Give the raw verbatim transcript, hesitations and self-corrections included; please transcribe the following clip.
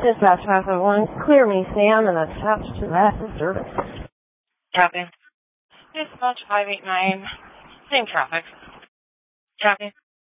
Dispatch five oh one, clear me, Sam, and attached to that service. Copy. Dispatch five eight nine, same traffic. Copy.